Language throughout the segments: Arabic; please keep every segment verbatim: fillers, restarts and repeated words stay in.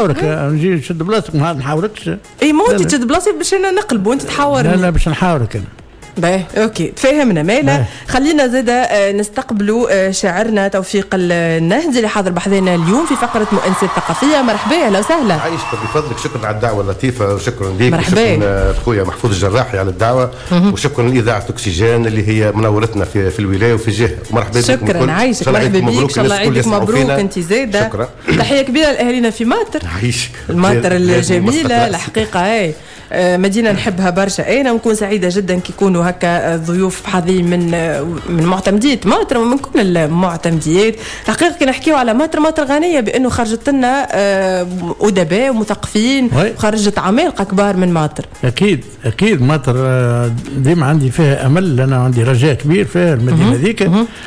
نحاورك نجي نشد بلاصتك ما نحاوركش. اي مو انت تشد بلاصتي باش انا نقلب وانت تحاورني. لا لا باش نحاورك انا. باهي اوكي تفهمنا مالا. خلينا زاده نستقبلوا شاعرنا توفيق النهدي اللي حاضر بحذنا اليوم في فقره مؤنسات ثقافيه. مرحبا اهلا وسهلا. عايشك بفضلك. شكرا على الدعوه اللطيفه وشكرا ليك. مرحبا. شكرا خويا محفوظ الجراحي على الدعوه وشكرا لاذاعه اكسجين اللي هي منورتنا في في الولايه وفي الجهه. مرحبا بك. شكرا عايشك. مرحبا بك ان شاء الله عيدك مبروك انت زاده. شكرا. تحيه كبيره لاهالينا في ماطر. عايشك. الماطر الجميله الحقيقه هاي مدينه نحبها برشا. انا ونكون سعيده جدا كي يكونوا هكا ضيوف حاظين من من معتمديات ماطر ومن كل المعتمديات. الحقيقه كي نحكيو على ماطر ماطر غنيه بانه خرجت لنا ادباء ومثقفين وخرجت عمالقه كبار من ماطر. اكيد اكيد ماطر ديما عندي فيها امل. انا عندي رجاء كبير فيها المدينه ذيك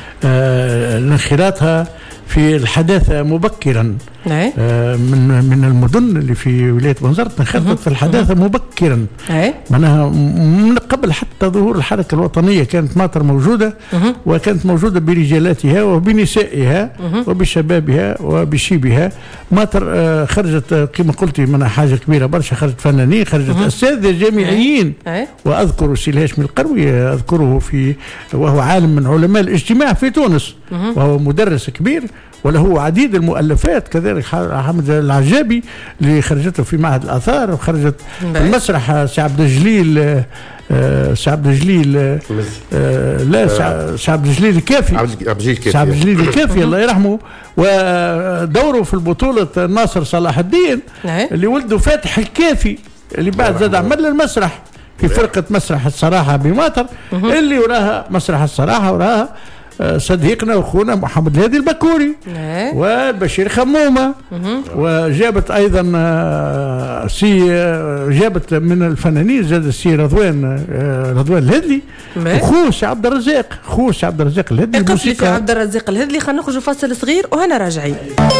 لانخراطها في الحداثة مبكرا. آه من من المدن اللي في ولاية بنزرت انخرطت في الحداثة مبكرا. معناها من قبل حتى ظهور الحركة الوطنية كانت ماطر موجودة وكانت موجودة برجالاتها وبنسائها وبشبابها وبشيبها. ماطر آه خرجت كما قلتي منها حاجة كبيرة برشا. خرجت فنانين خرجت أساتذة جامعيين. وأذكر سي الهاشمي القروي أذكره في وهو عالم من علماء الاجتماع في تونس وهو مدرس كبير وله عديد المؤلفات. كذلك حمد العجابي اللي خرجته في معهد الآثار وخرجت المسرح سي عبد الجليل سي عبد الجليل لا سي عبد الجليل الكافي سي عبد الجليل الكافي الله يرحمه. ودوره في البطولة ناصر صلاح الدين اللي ولده فاتح الكافي اللي بعد زاد عمل المسرح في فرقة مسرح الصراحة بماطر اللي وراها مسرح الصراحة وراها صديقنا واخونا محمد الهادي البكوري والبشير خمومه. وجابت ايضا سي جابت من الفنانين زاد السي رضوان رضوان الهدلي وخوه سي عبد الرزاق خوه سي عبد الرزاق الهدلي الموسيقى في عبد الرزاق الهدلي. خلينا نخرجوا فاصل صغير وهنا راجعين.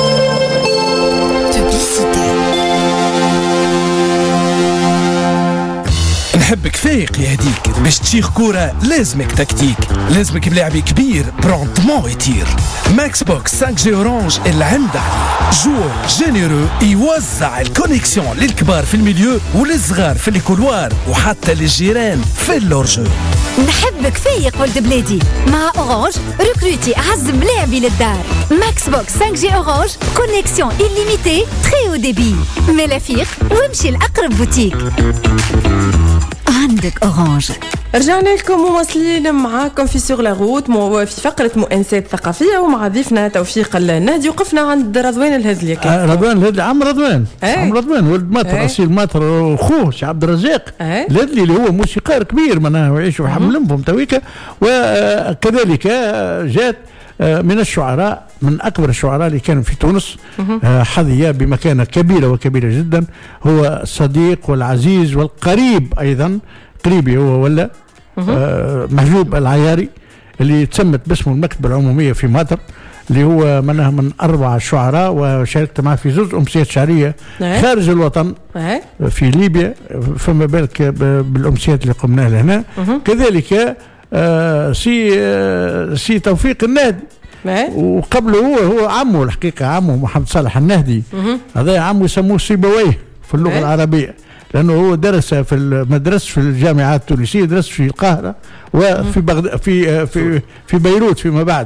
نحبك فايق يهديك باش تشيخ كورة لازمك تكتيك لازمك ملاعب كبير برونتمون يطير. ماكس بوكس خمسة جي اورانج اللي عنده عليه جور جينيرو يوزع الكونيكسيون للكبار في الميليو وللصغار في الكولوار وحتى للجيران في اللورجو. نحبك فايق ولد بلادي مع اورانج ريكروتي اعز ملاعبي للدار. ماكس بوكس خمسة جي اورانج كونيكسيون إليميتي تري او ديبي ملافيق وامشي لأقرب بوتيك. عندك أورانج. رجعنا لكم مواصلين معاكم في سوغ لا روت في فقرة مؤنسات ثقافية ومع ضيفنا توفيق النهدي. وقفنا عند رضوان الهدلي. آه رضوان الهدلي عم رضوان عم رضوان ولد ماطر أصيل ماطر وخوه سي عبد الرزاق الهدلي اللي هو موسيقار كبير معناها ويعيش ويحملهم تويكا. وكذلك جات من الشعراء من أكبر الشعراء اللي كانوا في تونس حظي بمكانة كبيرة وكبيرة جدا. هو الصديق والعزيز والقريب أيضا قريبي هو ولا محجوب العياري اللي تسمت باسمه المكتبة العمومية في ماطر اللي هو منها من أربع شعراء وشاركت معه في زوج أمسيات شعرية خارج الوطن في ليبيا فما بالك بالأمسيات اللي قمناها لهنا. كذلك آه سي آه سي توفيق النهدي وقبله هو هو عمه الحقيقة عمه محمد صالح النهدي. هذا عمه يسموه سيبويه في اللغة العربية لأنه هو درس في المدرسة في الجامعات التونسية درس في القاهرة وفي بغداد في في في بيروت فيما بعد.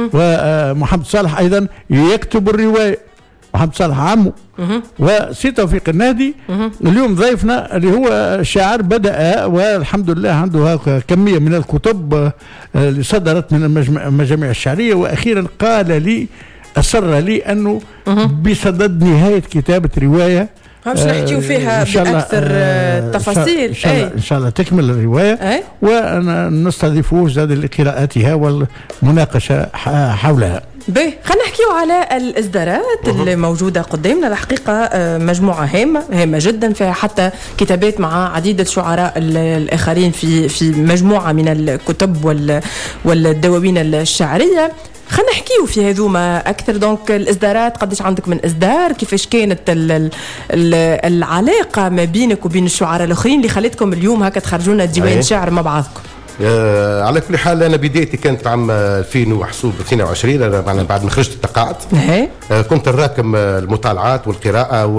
ومحمد صالح أيضا يكتب الرواية محمد صالح عمه. وسي توفيق النهدي اليوم ضيفنا اللي هو شاعر بدأ والحمد لله عنده كمية من الكتب اللي صدرت من المجاميع الشعرية. وأخيرا قال لي أصر لي أنه بصدد نهاية كتابة رواية باش نحكيو فيها بأكثر التفاصيل. إن شاء الله إن شاء الله تكمل الرواية ونستضيفه زاد لقراءتها والمناقشة حولها. باهي خلينا نحكيو على الإصدارات اللي موجودة قدامنا. الحقيقة مجموعة هامة هامة جدا فيها حتى كتابات مع عديد الشعراء الآخرين في في مجموعة من الكتب والدواوين الشعرية. خلينا نحكيو في هذوما أكثر. دونك الإصدارات قديش عندك من إصدار كيفاش كانت ال ال العلاقة ما بينك وبين الشعراء الآخرين اللي خلتكم اليوم هكا تخرجونا ديوان شعر مع بعضكم؟ آه على كل حال انا بدايتي كانت عام ألفين وحسوب اثنين وعشرين انا بعد ما خرجت التقاعد. آه كنت الراكم المطالعات والقراءه